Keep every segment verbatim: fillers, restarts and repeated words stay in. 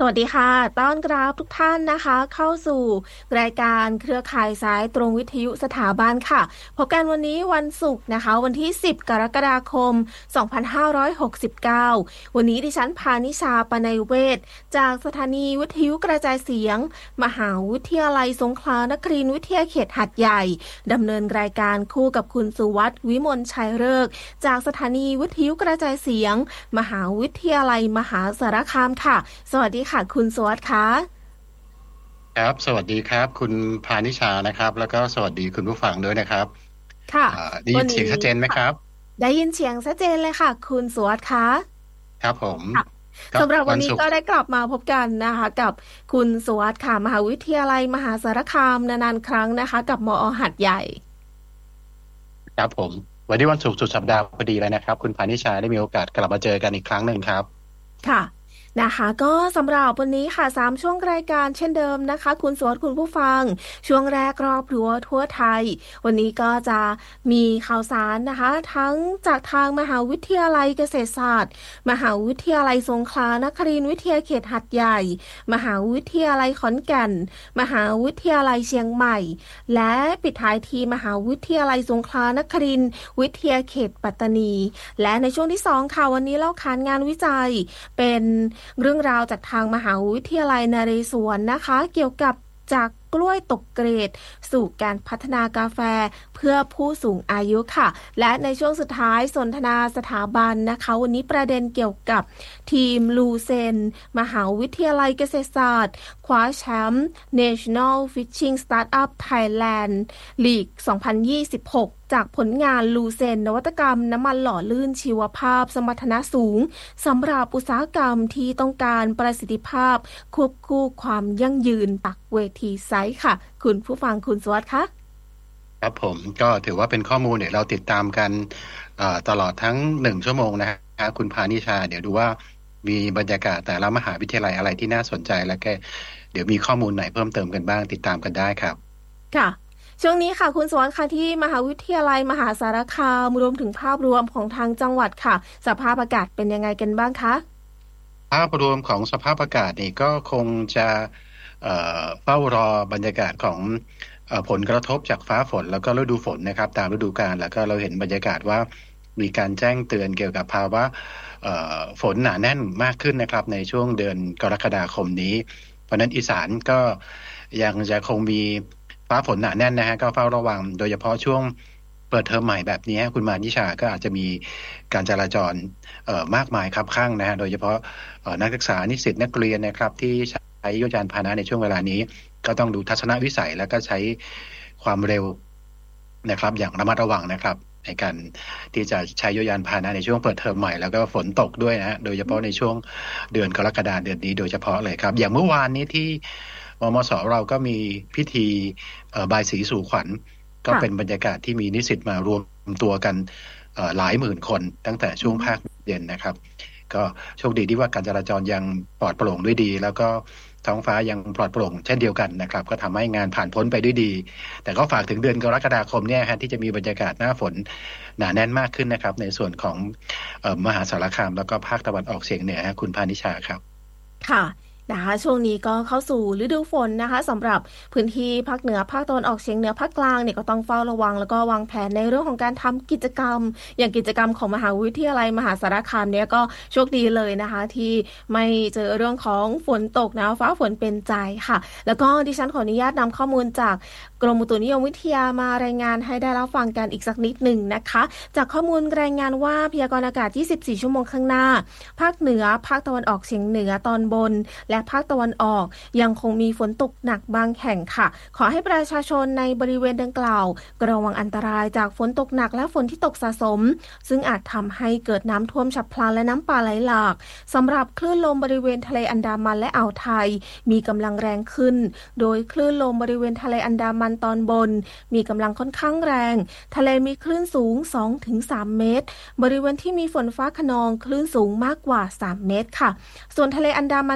สวัสดีค่ะต้อนรับทุกท่านนะคะเข้าสู่รายการเครือข่ายสายตรงวิทยุสถาบันค่ะพบกันวันนี้วันศุกร์นะคะวันที่สิบกรกฎาคมสองพันห้าร้อยหกสิบเก้าวันนี้ดิฉันพานิชาปนัยเวศจากสถานีวิทยุกระจายเสียงมหาวิทยาลัยสงขลานครินทร์วิทยาเขตหัดใหญ่ดำเนินรายการคู่กับคุณสุวัฒน์วิมลชัยฤกษ์จากสถานีวิทยุกระจายเสียงมหาวิทยาลัยมหาสารคามค่ะสวัสดีค่ะคุณสุวัฒน์ค่ะครับสวัสดีครับคุณพานิชานะครับแล้วก็สวัสดีคุณผู้ฟังด้วยนะครับค่ะอ่าได้ยิวันนี้นเสียงชัดเจนไหมค่ะครับได้ยินเสียงชัดเจนเลยค่ะคุณสุวัฒน์ค่ะครับผมค่ะก็สำหรับวันนี้วันศุกร์ก็ได้กลับมาพบกันนะคะกับคุณสุวัฒน์ค่ะมหาวิทยาลัยมหาสารคามนานๆครั้งนะคะกับมอหัดใหญ่ครับผมวันนี้วันศุกร์สุดสัปดาห์พอดีเลยนะครับคุณพานิชาได้มีโอกาสกลับมาเจอกันอีกครั้งหนึ่งครับค่ะนะคะก็สำหรับวันนี้ค่ะสามช่วงรายการเช่นเดิมนะคะคุณสวัสดิ์คุณผู้ฟังช่วงแรกรอบรั้วทั่วไทยวันนี้ก็จะมีข่าวสารนะคะทั้งจากทางมหาวิทยาลัยเกษตรศาสตร์มหาวิทยาลัยสงขลานครินทร์วิทยาเขตหัดใหญ่มหาวิทยาลัยขอนแก่นมหาวิทยาลัยเชียงใหม่และปิดท้ายที่มหาวิทยาลัยสงขลานครินทร์วิทยาเขตปัตตานีและในช่วงที่สองค่ะวันนี้เล่าขานงานวิจัยเป็นเรื่องราวจากทางมหาวิทยาลัยนเรศวรนะคะเกี่ยวกับจากกล้วยตกเกรดสู่การพัฒนากาแฟเพื่อผู้สูงอายุค่ะและในช่วงสุดท้ายสนทนาสถาบันนะคะวันนี้ประเด็นเกี่ยวกับทีมลูเซนมหาวิทยาลัยเกษตรศาสตร์คว้าแชมป์ National Fishing Startup Thailand League สองพันยี่สิบหกจากผลงานลูเซนนวัตกรรมน้ำมันหล่อลื่นชีวภาพสมรรถนะสูงสำหรับอุตสาหกรรมที่ต้องการประสิทธิภาพควบคู่ความยั่งยืนตักเวทีไซส์ค่ะคุณผู้ฟังคุณสวัสดิ์คะครับผมก็ถือว่าเป็นข้อมูลเนี่ยเราติดตามกันเอ่อตลอดทั้งหนึ่งชั่วโมงนะฮะคุณพานิชาเดี๋ยวดูว่ามีบรรยากาศแต่ละมหาวิทยาลัยอะไรที่น่าสนใจแล้วก็เดี๋ยวมีข้อมูลไหนเพิ่มเติมกันบ้างติดตามกันได้ครับค่ะช่วงนี้ค่ะคุณสวัสดิ์ค่ะที่มหาวิทยาลัยมหาสารคามรวมถึงภาพรวมของทางจังหวัดค่ะสภาพอากาศเป็นยังไงกันบ้างคะภาพรวมของสภาพอากาศนี่ก็คงจะเอ่อเฝ้ารอบรรยากาศของเอ่อผลกระทบจากฟ้าฝนแล้วก็ฤดูฝนนะครับตามฤดูกาลแล้วก็เราเห็นบรรยากาศว่ามีการแจ้งเตือนเกี่ยวกับภาวะเอ่อฝนหนาแน่นมากขึ้นนะครับในช่วงเดือนกรกฎาคมนี้เพราะฉะนั้นอีสานก็ยังจะคงมีฟ้าฝนหนาแน่นนะฮะก็เฝ้าระวังโดยเฉพาะช่วงเปิดเทอมใหม่แบบนี้คุณมานิชาก็อาจจะมีการจราจรเอ่อมากมายครับข้างนะฮะโดยเฉพาะ เอ่อนักศึกษานิสิตนักเรียนนะครับที่ใช้ยานพาหนะในช่วงเวลานี้ก็ต้องดูทัศนวิสัยแล้วก็ใช้ความเร็วนะครับอย่างระมัดระวังนะครับในการที่จะใช้ยานพาหนะในช่วงเปิดเทอมใหม่แล้วก็ฝนตกด้วยนะฮะโดยเฉพาะในช่วงเดือนกรกฎาคมเดือนนี้โดยเฉพาะเลยครับอย่างเมื่อวานนี้ที่มมสเราก็มีพิธีเอ่อบายสีสู่ขวัญก็เป็นค่ะบรรยากาศที่มีนิสิตมารวมตัวกันเอ่อหลายหมื่นคนตั้งแต่ช่วงภาคเย็นนะครับ ก็โชคดีที่ว่าการจราจรยังปลอดโปร่งด้วยดีแล้วก็ท้องฟ้ายังปลอดโปร่งเช่นเดียวกันนะครับก็ทำให้งานผ่านพ้นไปด้วยดีแต่ก็ฝากถึงเดือนกรกฎาคมเนี่ยฮะที่จะมีบรรยากาศหน้าฝนหนาแน่นมากขึ้นนะครับในส่วนของเอ่อมหาสารคามแล้วก็ภาคตะวันออกเฉียงเหนือฮะคุณพานิชาครับค่ะนะคะช่วงนี้ก็เข้าสู่ฤดูฝนนะคะสำหรับพื้นที่ภาคเหนือภาคตะวันออกเฉียงเหนือภาคกลางเนี่ยก็ต้องเฝ้าระวังแล้วก็วางแผนในเรื่องของการทำกิจกรรมอย่างกิจกรรมของมหาวิทยาลัยมหาสารคามเนี่ยก็โชคดีเลยนะคะที่ไม่เจอเรื่องของฝนตกนะฟ้าฝนเป็นใจค่ะแล้วก็ดิฉันขออนุญาตนำข้อมูลจากกรมอุตุนิยมวิทยามารายงานให้ได้รับฟังกันอีกสักนิดหนึ่งนะคะจากข้อมูลรายงานว่าพยากรณ์อากาศยี่สิบสี่ชั่วโมงข้างหน้าภาคเหนือภาคตะวันออกเฉียงเหนือตอนบนและภาคตะวันออกยังคงมีฝนตกหนักบางแห่งค่ะขอให้ประชาชนในบริเวณดังกล่าวระวังอันตรายจากฝนตกหนักและฝนที่ตกสะสมซึ่งอาจทำให้เกิดน้ำท่วมฉับพลันและน้ำป่าไหลหลากสำหรับคลื่นลมบริเวณทะเลอันดามันและอ่าวไทยมีกำลังแรงขึ้นโดยคลื่นลมบริเวณทะเลอันดามันตอนบนมีกำลังค่อนข้างแรงทะเลมีคลื่นสูง สองถึงสาม เมตรบริเวณที่มีฝนฟ้าคะนองคลื่นสูงมากกว่าสามเมตรค่ะส่วนทะเลอันดามันตอนล่าง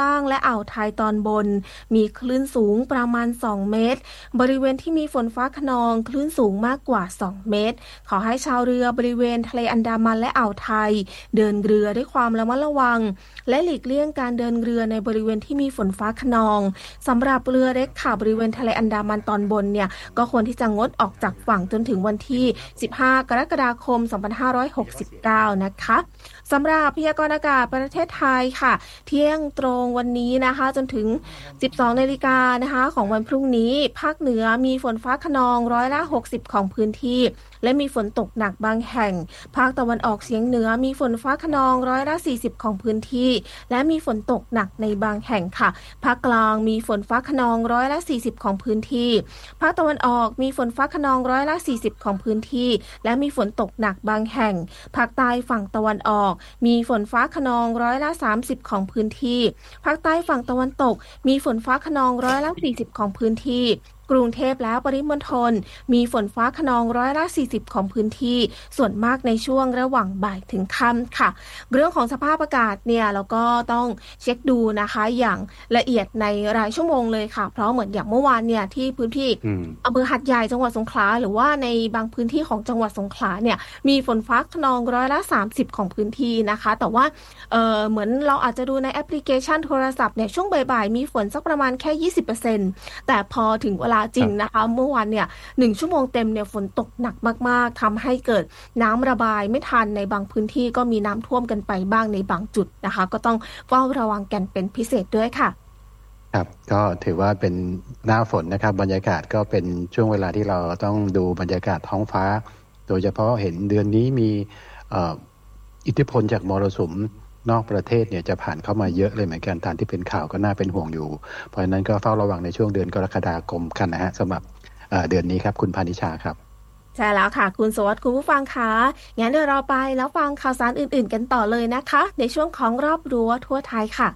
ล่างและอ่าวไทยตอนบนมีคลื่นสูงประมาณสองเมตรบริเวณที่มีฝนฟ้าคะนองคลื่นสูงมากกว่าสองเมตรขอให้ชาวเรือบริเวณทะเลอันดามันและอ่าวไทยเดินเรือด้วยความระมัดระวังและหลีกเลี่ยงการเดินเรือในบริเวณที่มีฝนฟ้าคะนองสำหรับเรือเล็กค่ะบริเวณทะเลอันดามันตอนบนเนี่ยก็ควรที่จะงดออกจากฝั่งจนถึงวันที่สิบห้ากรกฎาคมสองพันห้าร้อยหกสิบเก้านะคะสำหรับพยากรณ์อากาศประเทศไทยค่ะเที่ยงตรงวันนี้นะคะจนถึงสิบสองนาฬิกานะคะของวันพรุ่งนี้ภาคเหนือมีฝนฟ้าคะนองร้อยละหกสิบของพื้นที่และมีฝนตกหนักบางแห่งภาคตะวันออกเฉียงเหนือมีฝนฟ้าคะนองร้อยละสี่สิบของพื้นที่และมีฝนตกหนักในบางแห่งค่ะภาคกลางมีฝนฟ้าคะนองร้อยละสี่สิบของพื้นที่ภาคตะวันออกมีฝนฟ้าคะนองร้อยละสี่สิบของพื้นที่และมีฝนตกหนักบางแห่งภาคใต้ฝั่งตะวันออกมีฝนฟ้าคะนองร้อยละสามสิบของพื้นที่ภาคใต้ฝั่งตะวันตกมีฝนฟ้าคะนองร้อยละสี่สิบของพื้นที่กรุงเทพและปริมณฑลมีฝนฟ้าคะนองร้อยละสี่สิบของพื้นที่ส่วนมากในช่วงระหว่างบ่ายถึงค่ำค่ะเรื่องของสภาพอากาศเนี่ยเราก็ต้องเช็คดูนะคะอย่างละเอียดในรายชั่วโมงเลยค่ะเพราะเหมือนอย่างเมื่อวานเนี่ยที่พื้นที่อำเภอหัดใหญ่จังหวัดสงขลาหรือว่าในบางพื้นที่ของจังหวัดสงขลาเนี่ยมีฝนฟ้าคะนองร้อยละสามสิบของพื้นที่นะคะแต่ว่าเออเหมือนเราอาจจะดูในแอปพลิเคชันโทรศัพท์เนี่ยช่วงบ่ายๆมีฝนสักประมาณแค่ ยี่สิบเปอร์เซ็นต์ แต่พอถึงเวลาจริงนะคะเมื่อวานเนี่ยหนึ่งชั่วโมงเต็มเนี่ยฝนตกหนักมากๆทำให้เกิดน้ำระบายไม่ทันในบางพื้นที่ก็มีน้ำท่วมกันไปบ้างในบางจุดนะคะก็ต้องเฝ้าระวังกันเป็นพิเศษด้วยค่ะครับก็ถือว่าเป็นหน้าฝนนะครับบรรยากาศก็เป็นช่วงเวลาที่เราต้องดูบรรยากาศท้องฟ้าโดยเฉพาะเห็นเดือนนี้มีอิทธิพลจากมรสุมนอกประเทศเนี่ยจะผ่านเข้ามาเยอะเลยเหมือนกันตามที่เป็นข่าวก็น่าเป็นห่วงอยู่เพราะฉะนั้นก็เฝ้าระวังในช่วงเดือนกรกฎาคมกันนะฮะสำหรับเดือนนี้ครับคุณพานิชาครับใช่แล้วค่ะคุณสวัสดิ์คุณผู้ฟังคะงั้นเดี๋ยวเราไปแล้วฟังข่าวสารอื่นๆกันต่อเลยนะคะในช่วงของรอบรั้วทั่วไทยค่ะ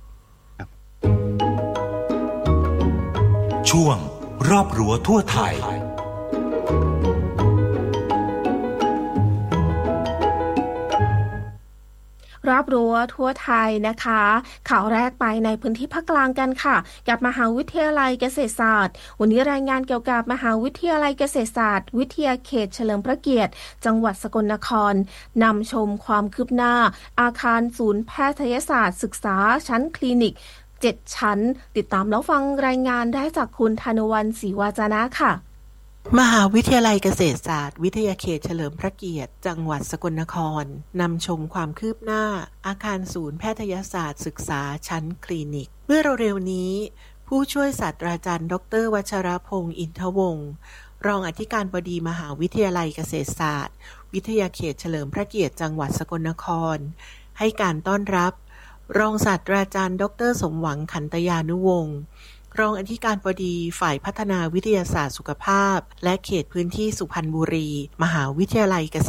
ช่วงรอบรั้วทั่วไทยรอบรั้วทั่วไทยนะคะข่าวแรกไปในพื้นที่ภาคกลางกันค่ะกับมหาวิทยาลัยเกษตรศาสตร์วันนี้รายงานเกี่ยวกับมหาวิทยาลัยเกษตรศาสตร์วิทยาเขตเฉลิมพระเกียรติจังหวัดสกลนครนำชมความคืบหน้าอาคารศูนย์แพทยศาสตร์ศึกษาชั้นคลินิกเจ็ดชั้นติดตามแล้วฟังรายงานได้จากคุณธนวรรณศรีวาจนะค่ะมหาวิทยาลัยเกษตรศาสตร์วิทยาเขตเฉลิมพระเกียรติจังหวัดสกลนครนำชมความคืบหน้าอาคารศูนย์แพทยศาสตร์ศึกษาชั้นคลินิกเมื่อเร็วๆนี้ผู้ช่วยศาสตราจารย์ดรวัชรพงษ์อินทวงศ์รองอธิการบดีมหาวิทยาลัยเกษตรศาสตร์วิทยาเขตเฉลิมพระเกียรติจังหวัดสกลนครให้การต้อนรับรองศาสตราจารย์ดรสมหวังขันตยานุวงศ์รองอธิการบดีฝ่ายพัฒนาวิทยาศาสตร์สุขภาพและเขตพื้นที่สุพรรณบุรีมหาวิทยาลัยเก